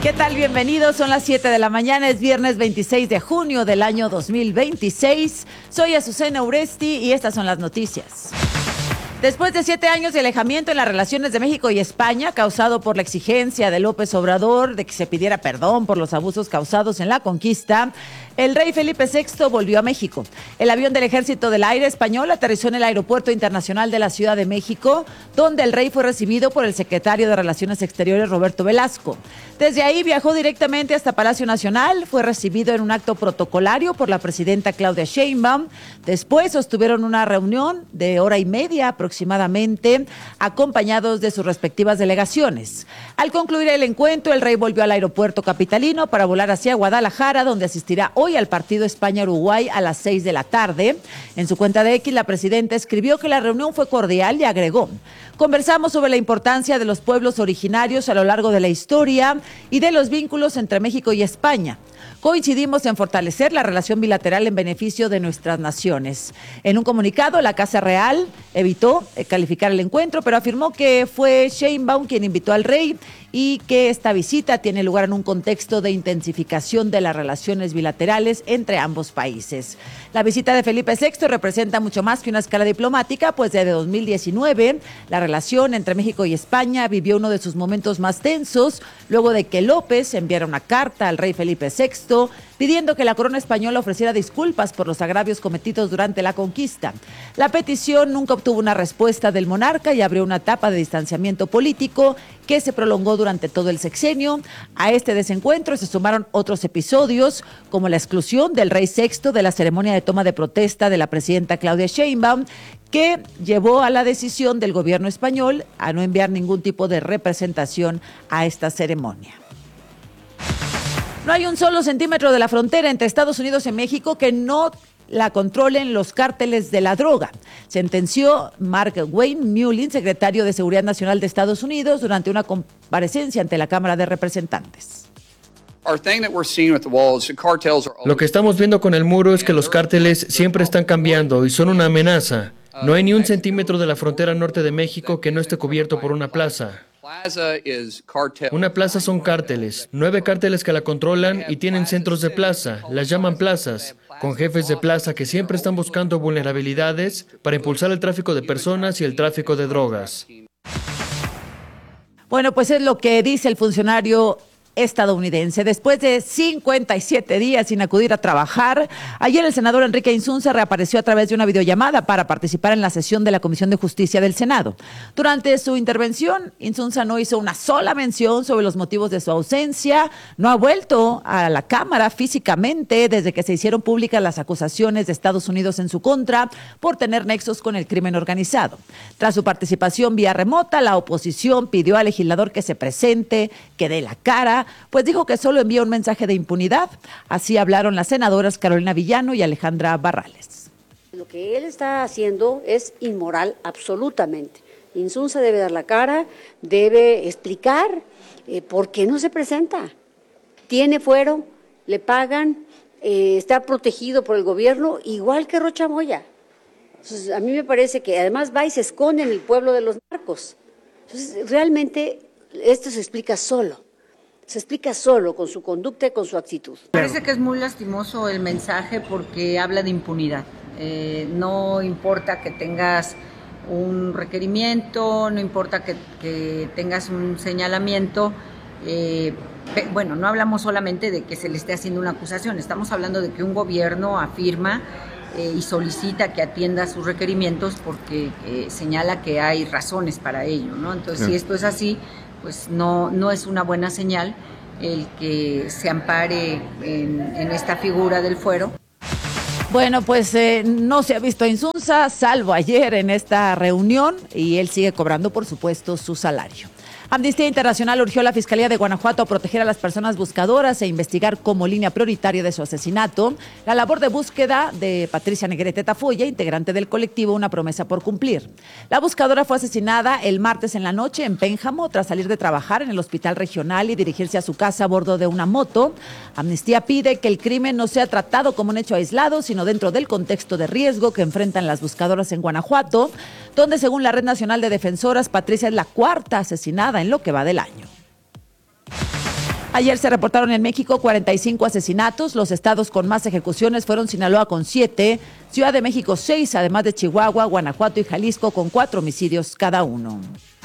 ¿Qué tal? Bienvenidos, son las 7 de la mañana, es viernes 26 de junio del año 2026. Soy Azucena Uresti y estas son las noticias. Después de 7 años de alejamiento en las relaciones de México y España, causado por la exigencia de López Obrador de que se pidiera perdón por los abusos causados en la conquista, el rey Felipe VI volvió a México. El avión del Ejército del Aire español aterrizó en el Aeropuerto Internacional de la Ciudad de México, donde el rey fue recibido por el secretario de Relaciones Exteriores, Roberto Velasco. Desde ahí viajó directamente hasta Palacio Nacional, fue recibido en un acto protocolario por la presidenta Claudia Sheinbaum. Después sostuvieron una reunión de hora y media aproximadamente, acompañados de sus respectivas delegaciones. Al concluir el encuentro, el rey volvió al aeropuerto capitalino para volar hacia Guadalajara, donde asistirá hoy al partido España-Uruguay a las 6 de la tarde. En su cuenta de X, la presidenta escribió que la reunión fue cordial y agregó: conversamos sobre la importancia de los pueblos originarios a lo largo de la historia y de los vínculos entre México y España. Coincidimos en fortalecer la relación bilateral en beneficio de nuestras naciones. En un comunicado, la Casa Real evitó calificar el encuentro, pero afirmó que fue Sheinbaum quien invitó al rey y que esta visita tiene lugar en un contexto de intensificación de las relaciones bilaterales entre ambos países. La visita de Felipe VI representa mucho más que una escala diplomática, pues desde 2019 la relación entre México y España vivió uno de sus momentos más tensos, luego de que López enviara una carta al rey Felipe VI pidiendo que la corona española ofreciera disculpas por los agravios cometidos durante la conquista. La petición nunca obtuvo una respuesta del monarca y abrió una etapa de distanciamiento político que se prolongó durante todo el sexenio. A este desencuentro se sumaron otros episodios, como la exclusión del rey VI de la ceremonia de toma de protesta de la presidenta Claudia Sheinbaum, que llevó a la decisión del gobierno español a no enviar ningún tipo de representación a esta ceremonia. No hay un solo centímetro de la frontera entre Estados Unidos y México que no la controlen los cárteles de la droga, sentenció Mark Wayne Mullin, secretario de Seguridad Nacional de Estados Unidos, durante una comparecencia ante la Cámara de Representantes. Lo que estamos viendo con el muro es que los cárteles siempre están cambiando y son una amenaza. No hay ni un centímetro de la frontera norte de México que no esté cubierto por una plaza. Una plaza son cárteles, 9 cárteles que la controlan y tienen centros de plaza, las llaman plazas, con jefes de plaza que siempre están buscando vulnerabilidades para impulsar el tráfico de personas y el tráfico de drogas. Bueno, pues es lo que dice el funcionario estadounidense. Después de 57 días sin acudir a trabajar, ayer el senador Enrique Insunza reapareció a través de una videollamada para participar en la sesión de la Comisión de Justicia del Senado. Durante su intervención, Insunza no hizo una sola mención sobre los motivos de su ausencia, no ha vuelto a la Cámara físicamente desde que se hicieron públicas las acusaciones de Estados Unidos en su contra por tener nexos con el crimen organizado. Tras su participación vía remota, la oposición pidió al legislador que se presente, que dé la cara, pues dijo que solo envía un mensaje de impunidad. Así hablaron las senadoras Carolina Villano y Alejandra Barrales. Lo que él está haciendo es inmoral absolutamente. Insunza debe dar la cara, debe explicar por qué no se presenta. Tiene fuero, le pagan, está protegido por el gobierno, igual que Rocha Moya. Entonces, a mí me parece que además va y se esconde en el pueblo de los narcos. Entonces, realmente esto se explica solo. Se explica solo con su conducta y con su actitud. Parece que es muy lastimoso el mensaje porque habla de impunidad. No importa que tengas un requerimiento, no importa que tengas un señalamiento. Bueno, no hablamos solamente de que se le esté haciendo una acusación, estamos hablando de que un gobierno afirma y solicita que atienda sus requerimientos porque señala que hay razones para ello, ¿no? Entonces, si esto es así, pues no es una buena señal el que se ampare en esta figura del fuero. Bueno, pues no se ha visto a Insunza, salvo ayer en esta reunión, y él sigue cobrando, por supuesto, su salario. Amnistía Internacional urgió a la Fiscalía de Guanajuato a proteger a las personas buscadoras e investigar como línea prioritaria de su asesinato la labor de búsqueda de Patricia Negrete Tafoya, integrante del colectivo Una Promesa por Cumplir. La buscadora fue asesinada el martes en la noche en Pénjamo tras salir de trabajar en el hospital regional y dirigirse a su casa a bordo de una moto. Amnistía pide que el crimen no sea tratado como un hecho aislado, sino dentro del contexto de riesgo que enfrentan las buscadoras en Guanajuato, donde según la Red Nacional de Defensoras, Patricia es la cuarta asesinada en lo que va del año. Ayer se reportaron en México 45 asesinatos. Los estados con más ejecuciones fueron Sinaloa con 7, Ciudad de México 6, además de Chihuahua, Guanajuato y Jalisco con 4 homicidios cada uno.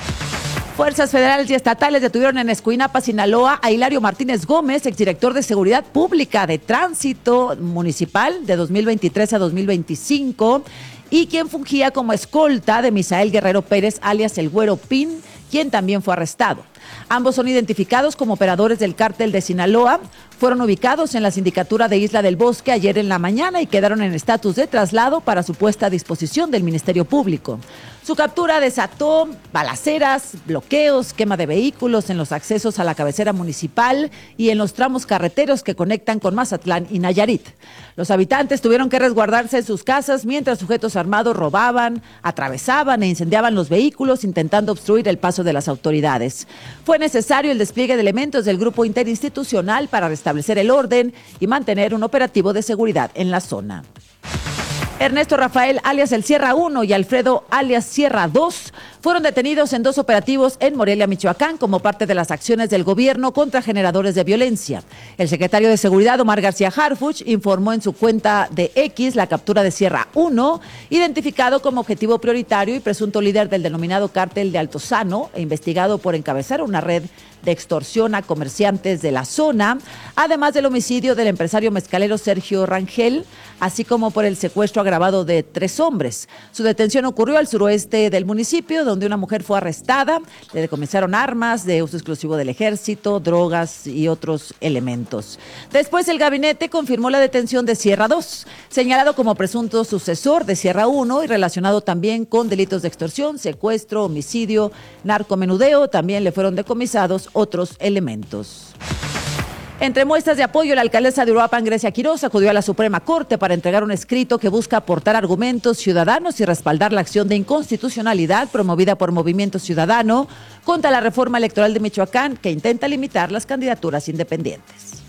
Fuerzas federales y estatales detuvieron en Escuinapa, Sinaloa, a Hilario Martínez Gómez, exdirector de Seguridad Pública de Tránsito Municipal de 2023 a 2025, y quien fungía como escolta de Misael Guerrero Pérez, alias El Güero Pin, quien también fue arrestado. Ambos son identificados como operadores del cártel de Sinaloa. Fueron ubicados en la sindicatura de Isla del Bosque ayer en la mañana y quedaron en estatus de traslado para su puesta a disposición del Ministerio Público. Su captura desató balaceras, bloqueos, quema de vehículos en los accesos a la cabecera municipal y en los tramos carreteros que conectan con Mazatlán y Nayarit. Los habitantes tuvieron que resguardarse en sus casas mientras sujetos armados robaban, atravesaban e incendiaban los vehículos intentando obstruir el paso de las autoridades. Fue necesario el despliegue de elementos del grupo interinstitucional para restablecer el orden y mantener un operativo de seguridad en la zona. Ernesto Rafael, alias El Sierra 1, y Alfredo, alias Sierra 2, fueron detenidos en 2 operativos en Morelia, Michoacán, como parte de las acciones del gobierno contra generadores de violencia. El secretario de Seguridad, Omar García Harfuch, informó en su cuenta de X la captura de Sierra 1, identificado como objetivo prioritario y presunto líder del denominado cártel de Altozano, e investigado por encabezar una red de extorsión a comerciantes de la zona, además del homicidio del empresario mezcalero Sergio Rangel, así como por el secuestro agravado de 3 hombres. Su detención ocurrió al suroeste del municipio, donde una mujer fue arrestada. Le decomisaron armas de uso exclusivo del ejército, drogas y otros elementos. Después el gabinete confirmó la detención de Sierra 2, señalado como presunto sucesor de Sierra 1 y relacionado también con delitos de extorsión, secuestro, homicidio, narcomenudeo. También le fueron decomisados otros elementos. Entre muestras de apoyo, la alcaldesa de Uruapan, Grecia Quiroz, acudió a la Suprema Corte para entregar un escrito que busca aportar argumentos ciudadanos y respaldar la acción de inconstitucionalidad promovida por Movimiento Ciudadano contra la reforma electoral de Michoacán, que intenta limitar las candidaturas independientes.